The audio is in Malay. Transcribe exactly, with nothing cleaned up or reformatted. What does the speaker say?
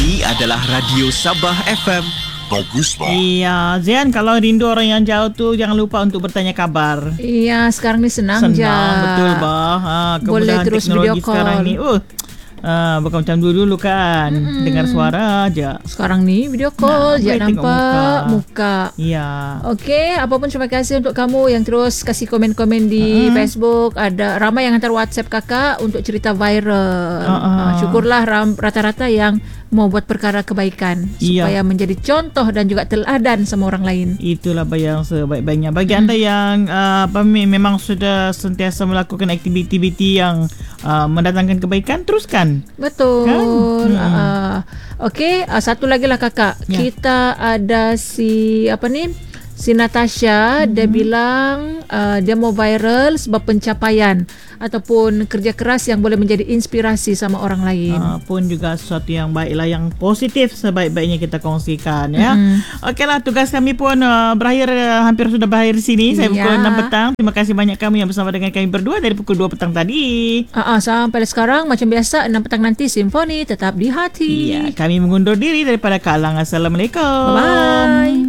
Ini adalah Radio Sabah F M. Bagus, Pak. Iya, Zian, kalau rindu orang yang jauh tu jangan lupa untuk bertanya kabar. Iya, sekarang ni senang, Senang, je. betul, bah. Ha, Boleh terus video call. sekarang ni. Uh, uh, bukan macam dulu-dulu kan. Mm-mm. Dengar suara aja. Sekarang ni video call, nah, je nampak muka. muka. Iya. Okey, apapun terima kasih untuk kamu yang terus kasih komen-komen di mm-hmm. Facebook. Ada ramai yang hantar WhatsApp kakak untuk cerita viral. Uh-uh. Uh, syukurlah ram, rata-rata yang mau buat perkara kebaikan, iya, supaya menjadi contoh dan juga teladan sama orang lain. Itulah yang sebaik-baiknya. Bagi hmm. anda yang uh, apa, memang sudah sentiasa melakukan aktiviti-aktiviti yang uh, mendatangkan kebaikan, teruskan. Betul. Kan? Hmm. Uh, Okey, uh, satu lagi lah kakak. Ya. Kita ada si apa ni? Si Natasha, hmm. dia bilang uh, dia mau viral sebab pencapaian ataupun kerja keras yang boleh menjadi inspirasi sama orang lain. Uh, pun juga sesuatu yang baiklah, yang positif sebaik-baiknya kita kongsikan, ya. Mm-hmm. Okeylah, tugas kami pun uh, berakhir, uh, hampir sudah berakhir di sini. Saya yeah. pukul enam petang. Terima kasih banyak kamu yang bersama dengan kami berdua dari pukul dua petang tadi. Uh-uh, sampai sekarang macam biasa enam petang nanti Simfoni tetap di hati. Iya, kami mengundur diri daripada Kalang. Assalamualaikum. Bye.